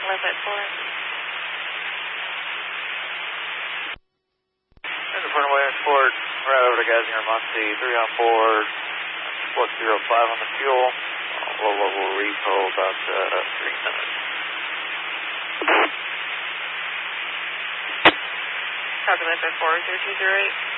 Limit 4. California Williams Ford, right over to Geisinger Muncie, 3 on board, split 05 on the fuel. We'll repo about 3 minutes. Copy Limit 4, 0208.